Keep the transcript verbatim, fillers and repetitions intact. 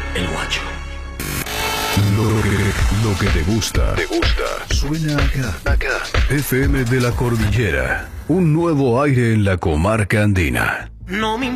El Guacho. Lo que, lo que te gusta, te gusta, suena acá, acá. F M de la Cordillera, un nuevo aire en la comarca andina. No me